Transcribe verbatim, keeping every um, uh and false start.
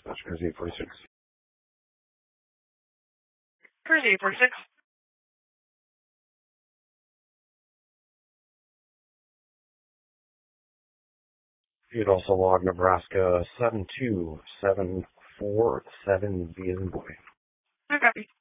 Cruise eight forty-six. Cruise eight forty-six. You'd also log Nebraska seven two seven four seven B as in boy. I copy.